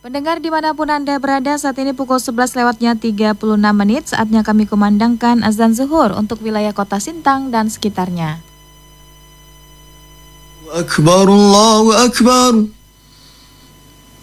Pendengar dimanapun Anda berada, saat ini pukul 11:36, saatnya kami kumandangkan azan zuhur untuk wilayah Kota Sintang dan sekitarnya. Akbar, Allahu Akbar.